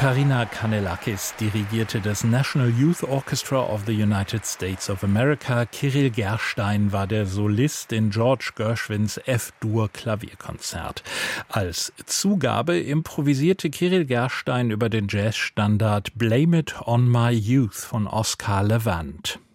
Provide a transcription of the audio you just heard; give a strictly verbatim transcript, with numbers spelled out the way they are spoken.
Karina Kanellakis dirigierte das National Youth Orchestra of the United States of America. Kirill Gerstein war der Solist in George Gershwins F-Dur-Klavierkonzert. Als Zugabe improvisierte Kirill Gerstein über den Jazzstandard Blame It on My Youth von Oscar Levant.